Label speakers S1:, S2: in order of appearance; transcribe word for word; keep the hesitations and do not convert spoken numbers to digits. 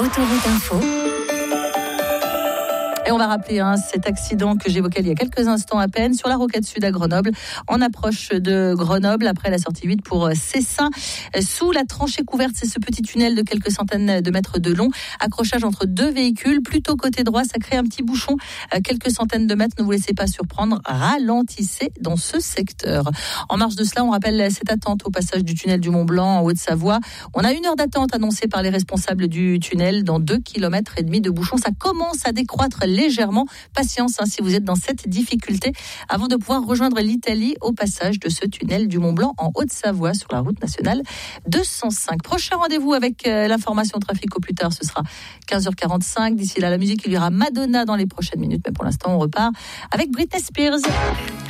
S1: Autoroute Info.
S2: Et on va rappeler hein, cet accident que j'évoquais il y a quelques instants à peine sur la rocade sud à Grenoble, en approche de Grenoble, après la sortie huit pour Cessin. Sous la tranchée couverte, c'est ce petit tunnel de quelques centaines de mètres de long. Accrochage entre deux véhicules, plutôt côté droit, ça crée un petit bouchon, quelques centaines de mètres. Ne vous laissez pas surprendre, ralentissez dans ce secteur. En marge de cela, on rappelle cette attente au passage du tunnel du Mont-Blanc en Haute-Savoie. On a une heure d'attente annoncée par les responsables du tunnel dans deux kilomètres et demi de bouchons. Ça commence à décroître légèrement. Patience hein, si vous êtes dans cette difficulté avant de pouvoir rejoindre l'Italie au passage de ce tunnel du Mont-Blanc en Haute-Savoie sur la route nationale deux cent cinq. Prochain rendez-vous avec euh, l'information trafic au plus tard, ce sera quinze heures quarante-cinq. D'ici là, la musique, il y aura Madonna dans les prochaines minutes, mais pour l'instant, on repart avec Britney Spears.